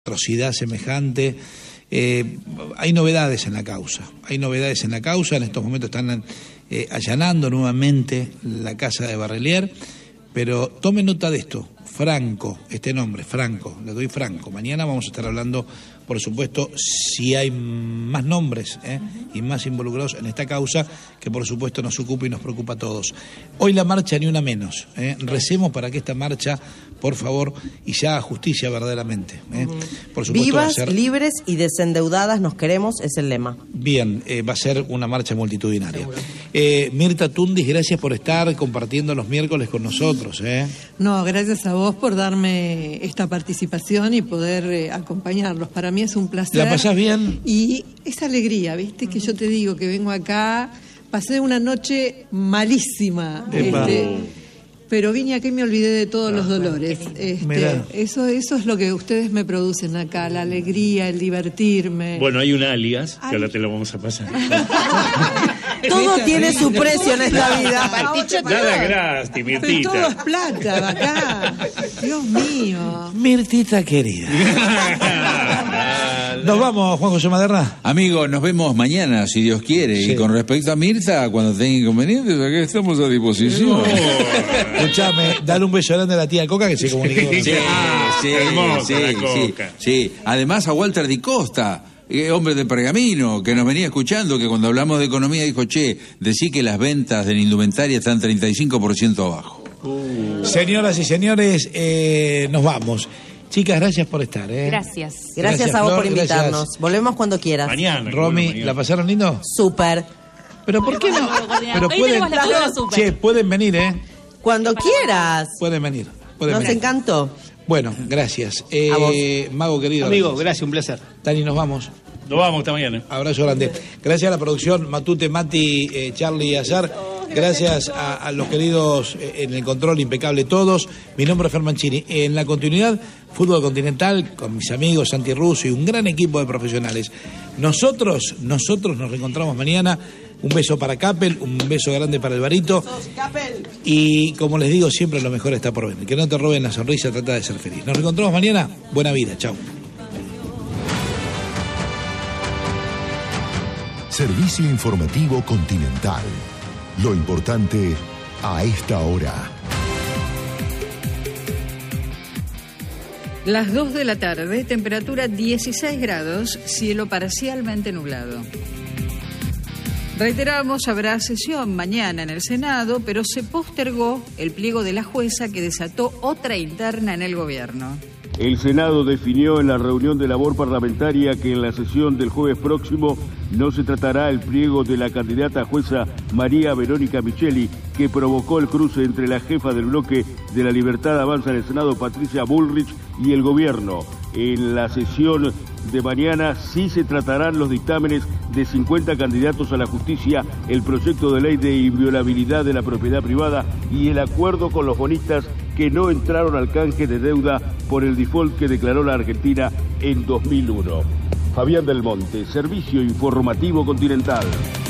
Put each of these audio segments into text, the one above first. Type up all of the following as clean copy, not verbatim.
atrocidad semejante. Hay novedades en la causa. En estos momentos están allanando nuevamente la casa de Barrelier, pero tome nota de esto. Franco, este nombre, Franco, le doy Franco. Mañana vamos a estar hablando, por supuesto, si hay más nombres y más involucrados en esta causa, que por supuesto nos ocupa y nos preocupa a todos. Hoy la marcha ni una menos. Recemos para que esta marcha, por favor, y se haga justicia verdaderamente. Por supuesto, vivas, libres y desendeudadas nos queremos, es el lema. Bien, va a ser una marcha multitudinaria. Mirta Tundis, gracias por estar compartiendo los miércoles con nosotros. No, gracias a vos por darme esta participación y poder acompañarlos. Para mí es un placer. ¿La pasás bien? Y esa alegría, ¿viste? Que yo te digo que vengo acá, pasé una noche malísima. Pero vine aquí y me olvidé de todos los dolores. Eso es lo que ustedes me producen acá, la alegría, el divertirme. Bueno, hay un alias, que ahora te lo vamos a pasar. Todo tiene su precio en esta vida. Nada gratis, Mirtita. Todo es plata acá. Dios mío. Mirtita querida. Nos vamos, Juan José Maderna. Amigo, nos vemos mañana, si Dios quiere. Sí. Y con respecto a Mirta, cuando tenga inconvenientes, acá estamos a disposición. Escuchame, dale un beso grande a la tía Coca que se comunicó con Sí. Además a Walter Di Costa, hombre de Pergamino, que nos venía escuchando, que cuando hablamos de economía dijo, decí que las ventas de la indumentaria están 35% abajo. Señoras y señores, nos vamos. Chicas, gracias por estar. Gracias a vos por invitarnos. Gracias. Volvemos cuando quieras. Mañana. Romy, ¿la pasaron lindo? Súper. ¿Pero por qué no? Pero pueden venir, Cuando quieras. Pueden venir. Nos encantó. Bueno, gracias. A vos. Mago querido. Amigo, gracias, un placer. Dani, nos vamos. Nos vamos esta mañana. Abrazo grande. Gracias a la producción, Matute, Mati, Charlie y Azar. Gracias a los queridos en el control, impecable todos. Mi nombre es Fer Mancini. En la continuidad, Fútbol Continental, con mis amigos Santi Russo y un gran equipo de profesionales. Nosotros nos reencontramos mañana. Un beso para Capel, un beso grande para Alvarito. Y como les digo, siempre lo mejor está por venir. Que no te roben la sonrisa, trata de ser feliz. Nos reencontramos mañana. Buena vida, chao. Servicio Informativo Continental. Lo importante a esta hora. Las 2 de la tarde, temperatura 16 grados, cielo parcialmente nublado. Reiteramos, habrá sesión mañana en el Senado, pero se postergó el pliego de la jueza que desató otra interna en el gobierno. El Senado definió en la reunión de labor parlamentaria que en la sesión del jueves próximo no se tratará el pliego de la candidata jueza María Verónica Micheli, que provocó el cruce entre la jefa del bloque de la Libertad Avanza en el Senado, Patricia Bullrich, y el gobierno. En la sesión de mañana sí se tratarán los dictámenes de 50 candidatos a la justicia, el proyecto de ley de inviolabilidad de la propiedad privada y el acuerdo con los bonistas que no entraron al canje de deuda por el default que declaró la Argentina en 2001. Fabián del Monte, Servicio Informativo Continental.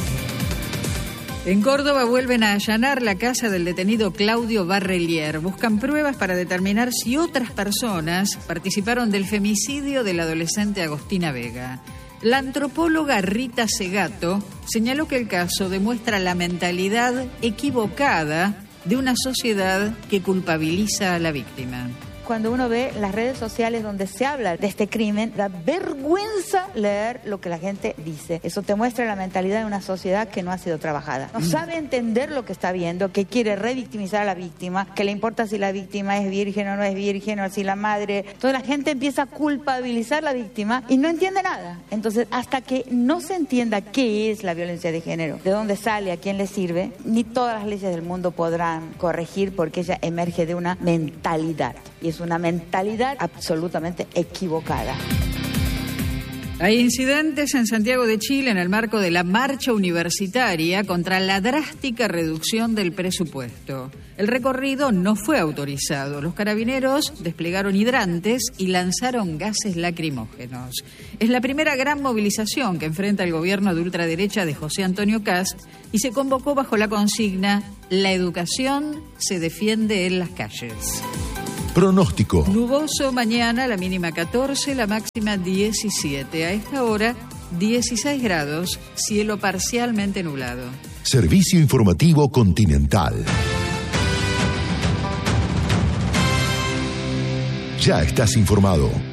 En Córdoba vuelven a allanar la casa del detenido Claudio Barrelier. Buscan pruebas para determinar si otras personas participaron del femicidio de la adolescente Agostina Vega. La antropóloga Rita Segato señaló que el caso demuestra la mentalidad equivocada de una sociedad que culpabiliza a la víctima. Cuando uno ve las redes sociales donde se habla de este crimen, da vergüenza leer lo que la gente dice. Eso te muestra la mentalidad de una sociedad que no ha sido trabajada. No sabe entender lo que está viendo, que quiere revictimizar a la víctima, que le importa si la víctima es virgen o no es virgen, o si la madre... Entonces la gente empieza a culpabilizar a la víctima y no entiende nada. Entonces, hasta que no se entienda qué es la violencia de género, de dónde sale, a quién le sirve, ni todas las leyes del mundo podrán corregir, porque ella emerge de una mentalidad. Y es una mentalidad absolutamente equivocada. Hay incidentes en Santiago de Chile en el marco de la marcha universitaria contra la drástica reducción del presupuesto. El recorrido no fue autorizado. Los carabineros desplegaron hidrantes y lanzaron gases lacrimógenos. Es la primera gran movilización que enfrenta el gobierno de ultraderecha de José Antonio Kast y se convocó bajo la consigna: la educación se defiende en las calles. Pronóstico. Nuboso mañana, la mínima 14, la máxima 17. A esta hora, 16 grados, cielo parcialmente nublado. Servicio informativo Continental. Ya estás informado.